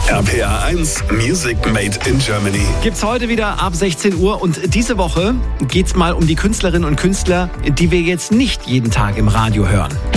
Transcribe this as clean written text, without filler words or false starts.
RPA 1 Music Made in Germany. Gibt's heute wieder ab 16 Uhr und diese Woche geht's mal um die Künstlerinnen und Künstler, die wir jetzt nicht jeden Tag im Radio hören.